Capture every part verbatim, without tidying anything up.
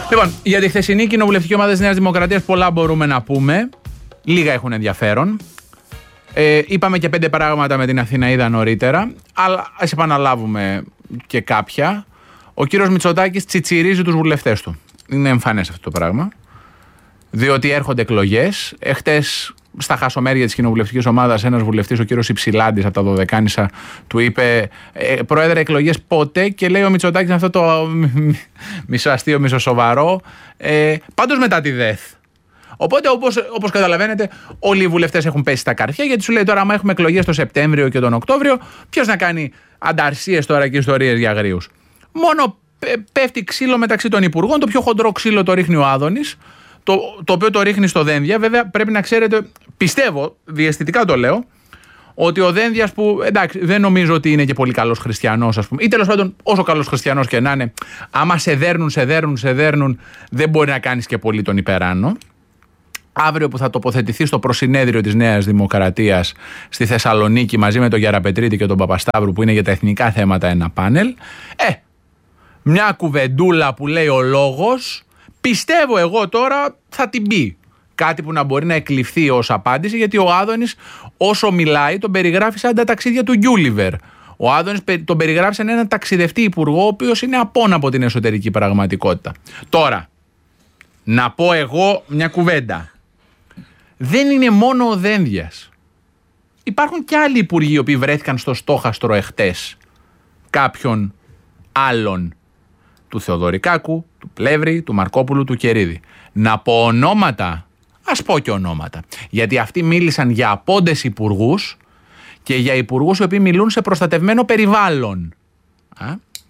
Λοιπόν, για τη χθεσινή κοινοβουλευτική ομάδα της Νέας Δημοκρατίας πολλά μπορούμε να πούμε. Λίγα έχουν ενδιαφέρον. Ε, είπαμε και πέντε πράγματα με την Αθηναίδα νωρίτερα, αλλά ας επαναλάβουμε και κάποια. Ο κύριος Μητσοτάκης τσιτσιρίζει τους βουλευτές του. Είναι εμφανές αυτό το πράγμα. Διότι έρχονται εκλογές. Εχθές, στα χασομέρια της κοινοβουλευτικής ομάδας, ένας βουλευτής, ο κύριος Υψηλάντης από τα Δωδεκάνησα, του είπε ε, Πρόεδρε, εκλογές πότε? Και λέει ο Μητσοτάκης αυτό το μισοαστείο, μισοσοβαρό. Ε, πάντως μετά τη ΔΕΘ. Οπότε, όπως, όπως καταλαβαίνετε, όλοι οι βουλευτές έχουν πέσει στα καρφιά, γιατί σου λέει τώρα, άμα έχουμε εκλογές το Σεπτέμβριο και τον Οκτώβριο, ποιος να κάνει ανταρσίες τώρα και ιστορίες για αγρίους? Μόνο πέφτει ξύλο μεταξύ των υπουργών. Το πιο χοντρό ξύλο το ρίχνει ο Άδωνης, το, το οποίο το ρίχνει στο Δένδια. Βέβαια, πρέπει να ξέρετε, πιστεύω, διαισθητικά το λέω, ότι ο Δένδιας, που εντάξει, δεν νομίζω ότι είναι και πολύ καλός χριστιανός, ας πούμε, ή τέλος πάντων, όσο καλός χριστιανός και να είναι, άμα σε δέρνουν, σε δέρνουν, σε δέρνουν, δεν μπορεί να κάνεις και πολύ τον υπεράνω. Αύριο που θα τοποθετηθεί στο προσυνέδριο της Νέας Δημοκρατίας στη Θεσσαλονίκη μαζί με τον Γεραπετρίτη και τον Παπασταύρου, που είναι για τα εθνικά θέματα ένα πάνελ, ε, μια κουβεντούλα που λέει ο λόγος, πιστεύω εγώ τώρα θα την πει. Κάτι που να μπορεί να εκλειφθεί ως απάντηση, γιατί ο Άδωνης όσο μιλάει τον περιγράφει σαν τα ταξίδια του Γκιούλιβερ. Ο Άδωνης τον περιγράφει σαν έναν ταξιδευτή υπουργό, ο οποίος είναι απόν από την εσωτερική πραγματικότητα. Τώρα, να πω εγώ μια κουβέντα. Δεν είναι μόνο ο Δένδιας. Υπάρχουν και άλλοι υπουργοί οι οποίοι βρέθηκαν στο στόχαστρο εχτες κάποιων άλλων. Του Θεοδωρικάκου, του Πλεύρη, του Μαρκόπουλου, του Κερίδη. Να πω ονόματα, ας πω και ονόματα. Γιατί αυτοί μίλησαν για απόντες υπουργούς και για υπουργούς οι οποίοι μιλούν σε προστατευμένο περιβάλλον. Α?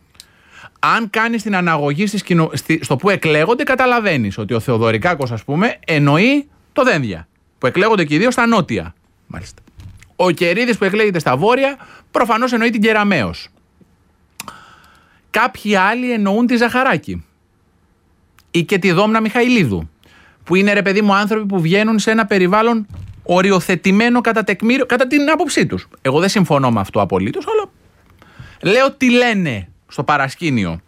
Αν κάνεις την αναγωγή στις κοινο... στο που εκλέγονται, καταλαβαίνεις ότι ο Θεοδωρικάκος, ας πούμε, εννοεί το Δένδια, που εκλέγονται και οι δύο στα νότια. Μάλιστα. Ο Κερίδης, που εκλέγεται στα βόρεια, προφανώς εννοεί την Κεραμέως. Κάποιοι άλλοι εννοούν τη Ζαχαράκη ή και τη Δόμνα Μιχαηλίδου, που είναι, ρε παιδί μου, άνθρωποι που βγαίνουν σε ένα περιβάλλον οριοθετημένο κατά τεκμήριο, κατά την άποψή τους. Εγώ δεν συμφωνώ με αυτό απολύτως, αλλά λέω τι λένε στο παρασκήνιο.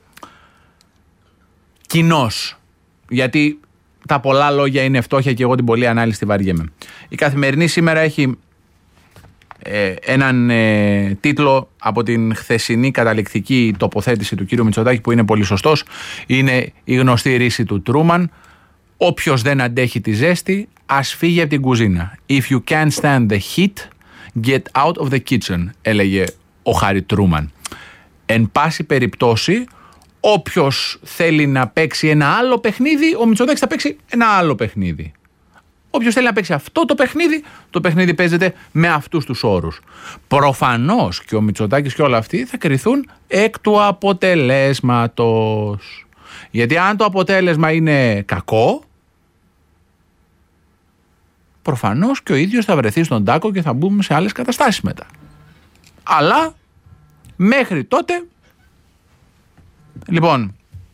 Κοινώς. Γιατί τα πολλά λόγια είναι φτώχεια και εγώ την πολλή ανάλυση τη βαριέμαι. Η Καθημερινή σήμερα έχει ε, έναν ε, τίτλο από την χθεσινή καταληκτική τοποθέτηση του κύριου Μητσοτάκη, που είναι πολύ σωστός. Είναι η γνωστή ρίση του Τρούμαν. Όποιος δεν αντέχει τη ζέστη, ας φύγει από την κουζίνα. If you can't stand the heat, get out of the kitchen, έλεγε ο Χάρι Τρούμαν. Εν πάση περιπτώσει, όποιος θέλει να παίξει ένα άλλο παιχνίδι, ο Μητσοτάκης θα παίξει ένα άλλο παιχνίδι. Όποιος θέλει να παίξει αυτό το παιχνίδι, το παιχνίδι παίζεται με αυτούς τους όρους. Προφανώς και ο Μητσοτάκης και όλα αυτοί θα κριθούν εκ του αποτελέσματος. Γιατί αν το αποτέλεσμα είναι κακό, προφανώς και ο ίδιος θα βρεθεί στον τάκο και θα μπούμε σε άλλες καταστάσεις μετά. Αλλά μέχρι τότε, λοιπόν,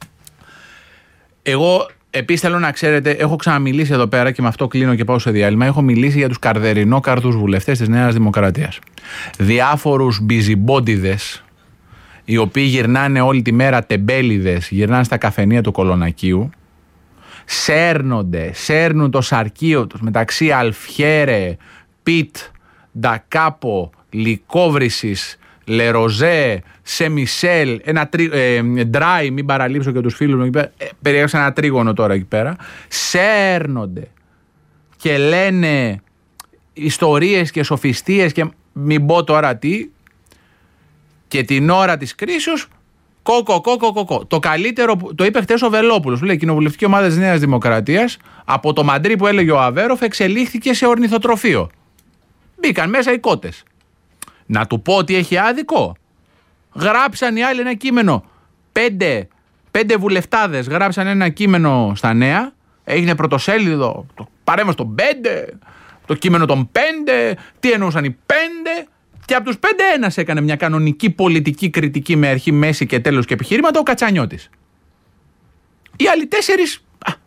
εγώ επίσης θέλω να ξέρετε, έχω ξαναμιλήσει εδώ πέρα και με αυτό κλείνω και πάω σε διάλειμμα. Έχω μιλήσει για τους καρδερινόκαρδους βουλευτές της Νέας Δημοκρατίας. Διάφορους μπιζιμπόντιδες, οι οποίοι γυρνάνε όλη τη μέρα τεμπέλιδες, γυρνάνε στα καφενεία του Κολονακίου, σέρνονται, σέρνουν το σαρκείο τους μεταξύ Αλφιέρε, Πιτ, Ντακάπο, Λικόβρησης, Λεροζέ, Σεμισέλ, ένα τρί, ε, ντράι, μην παραλείψω και τους φίλους μου εκεί πέρα, ε, περιέγραψα ένα τρίγωνο τώρα εκεί πέρα, σέρνονται και λένε ιστορίες και σοφιστίες και μην πω τώρα τι, και την ώρα της κρίσεως κόκο, κόκο, κόκο. Το καλύτερο, το είπε χτες ο Βελόπουλος, που λέει, η κοινοβουλευτική ομάδα της Νέας Δημοκρατίας από το μαντρί που έλεγε ο Αβέροφ εξελίχθηκε σε ορνηθοτροφείο. Μπήκαν μέσα οι κότες. Να του πω ότι έχει άδικο. Γράψαν οι άλλοι ένα κείμενο. Πέντε, πέντε βουλευτάδες γράψαν ένα κείμενο στα Νέα. Έγινε πρωτοσέλιδο. Το παρέμβαση στον πέντε. Το κείμενο των πέντε. Τι εννοούσαν οι πέντε. Και από τους πέντε ένας έκανε μια κανονική πολιτική κριτική με αρχή, μέση και τέλος και επιχειρήματα, ο Κατσανιώτης. Οι άλλοι τέσσερις,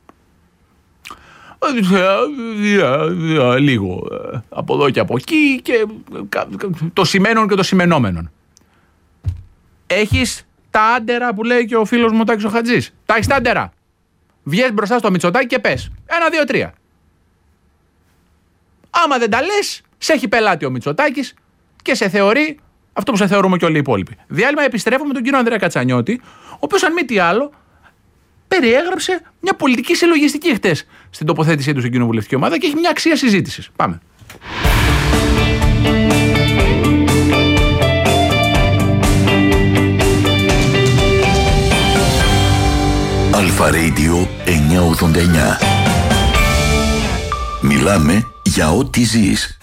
λίγο από εδώ και από εκεί και το σημαίνον και το σημενόμενον. Έχεις τα άντερα που λέει και ο φίλος μου ο Τάκης ο Χατζής. Τα έχεις τα άντερα. Βγες μπροστά στο Μητσοτάκη και πες. Ένα, δύο, τρία. Άμα δεν τα λες, σε έχει πελάτη ο Μητσοτάκης και σε θεωρεί αυτό που σε θεωρούμε και όλοι οι υπόλοιποι. Διάλειμμα, επιστρέφουμε τον κύριο Ανδρέα Κατσανιώτη, ο οποίος, αν μη τι άλλο, περιέγραψε μια πολιτική συλλογιστική χτες στην τοποθέτησή του στην κοινοβουλευτική ομάδα και έχει μια αξία συζήτησης. Πάμε. Αλφα Radio εννιακόσια ογδόντα εννιά. Μιλάμε για ό,τι ζεις.